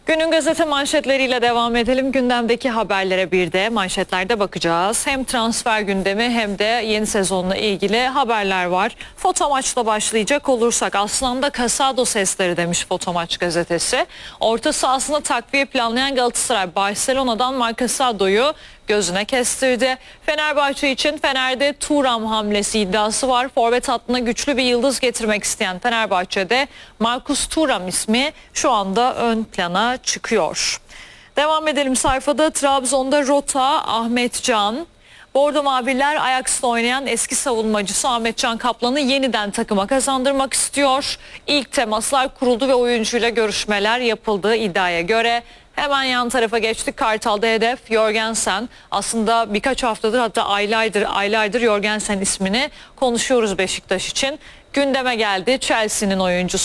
Günün gazete manşetleriyle devam edelim. Gündemdeki haberlere bir de manşetlerde bakacağız. Hem transfer gündemi hem de yeni sezonla ilgili haberler var. Foto maçla başlayacak olursak Aslan'da Casado sesleri demiş Foto Maç gazetesi. Orta sahasında takviye planlayan Galatasaray Barcelona'dan Marc Casado'yu gözüne kestirdi. Fenerbahçe için Fener'de Thuram hamlesi iddiası var. Forvet hattına güçlü bir yıldız getirmek isteyen Fenerbahçe'de Marcus Thuram ismi şu anda ön plana çıkıyor. Devam edelim sayfada. Trabzon'da rota Ahmet Can. Bordo Maviller Ajax'ta oynayan eski savunmacısı Ahmet Can Kaplan'ı yeniden takıma kazandırmak istiyor. İlk temaslar kuruldu ve oyuncuyla görüşmeler yapıldığı iddiaya göre. Hemen yan tarafa geçtik. Kartal'da hedef Jorgensen. Aslında birkaç haftadır, hatta aylardır Jorgensen ismini konuşuyoruz Beşiktaş için. Gündeme geldi. Chelsea'nin oyuncusu.